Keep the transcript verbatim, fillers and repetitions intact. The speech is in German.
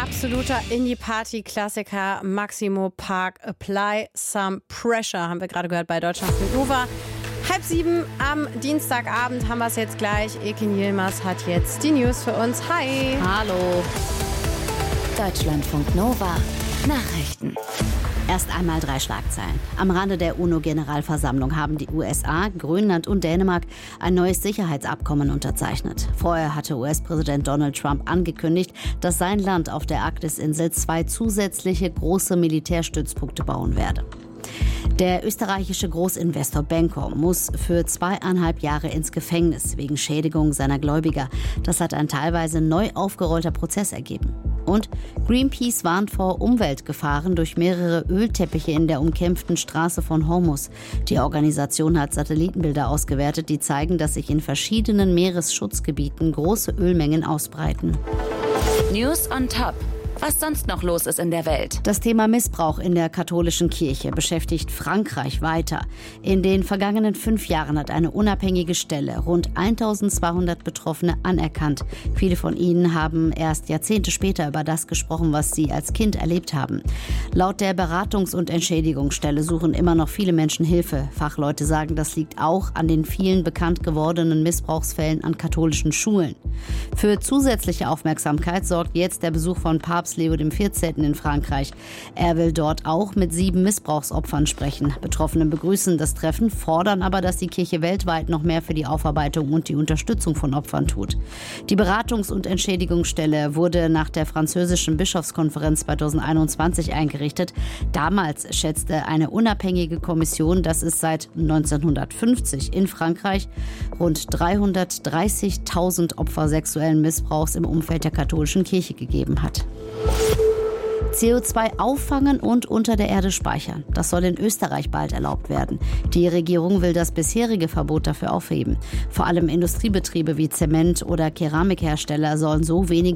Absoluter Indie-Party-Klassiker, Maximo Park, Apply Some Pressure, haben wir gerade gehört bei Deutschlandfunk Nova. Halb sieben am Dienstagabend haben wir es jetzt gleich. Ekin Yilmaz hat jetzt die News für uns. Hi. Hallo. Deutschlandfunk Nova. Nachrichten. Erst einmal drei Schlagzeilen. Am Rande der UNO-Generalversammlung haben die U S A, Grönland und Dänemark ein neues Sicherheitsabkommen unterzeichnet. Vorher hatte U S-Präsident Donald Trump angekündigt, dass sein Land auf der Arktis-Insel zwei zusätzliche große Militärstützpunkte bauen werde. Der österreichische Großinvestor Benko muss für zweieinhalb Jahre ins Gefängnis wegen Schädigung seiner Gläubiger. Das hat ein teilweise neu aufgerollter Prozess ergeben. Und Greenpeace warnt vor Umweltgefahren durch mehrere Ölteppiche in der umkämpften Straße von Hormuz. Die Organisation hat Satellitenbilder ausgewertet, die zeigen, dass sich in verschiedenen Meeresschutzgebieten große Ölmengen ausbreiten. News on Top. Was sonst noch los ist in der Welt. Das Thema Missbrauch in der katholischen Kirche beschäftigt Frankreich weiter. In den vergangenen fünf Jahren hat eine unabhängige Stelle rund eintausendzweihundert Betroffene anerkannt. Viele von ihnen haben erst Jahrzehnte später über das gesprochen, was sie als Kind erlebt haben. Laut der Beratungs- und Entschädigungsstelle suchen immer noch viele Menschen Hilfe. Fachleute sagen, das liegt auch an den vielen bekannt gewordenen Missbrauchsfällen an katholischen Schulen. Für zusätzliche Aufmerksamkeit sorgt jetzt der Besuch von Papst Leo der vierzehnte. in Frankreich. Er will dort auch mit sieben Missbrauchsopfern sprechen. Betroffene begrüßen das Treffen, fordern aber, dass die Kirche weltweit noch mehr für die Aufarbeitung und die Unterstützung von Opfern tut. Die Beratungs- und Entschädigungsstelle wurde nach der französischen Bischofskonferenz zweitausendeinundzwanzig eingerichtet. Damals schätzte eine unabhängige Kommission, dass es seit neunzehnhundertfünfzig in Frankreich rund dreihundertdreißigtausend Opfer sexuellen Missbrauchs im Umfeld der katholischen Kirche gegeben hat. C O zwei auffangen und unter der Erde speichern. Das soll in Österreich bald erlaubt werden. Die Regierung will das bisherige Verbot dafür aufheben. Vor allem Industriebetriebe wie Zement- oder Keramikhersteller sollen so weniger